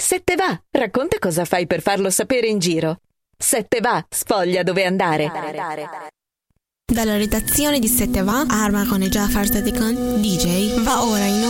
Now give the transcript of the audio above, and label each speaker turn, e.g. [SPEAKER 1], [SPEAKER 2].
[SPEAKER 1] Se te va, racconta cosa fai per farlo sapere in giro. Se te va, sfoglia dove andare.
[SPEAKER 2] Dalla redazione di Se te va, Arma con e Jafar Sadikan, DJ, va ora in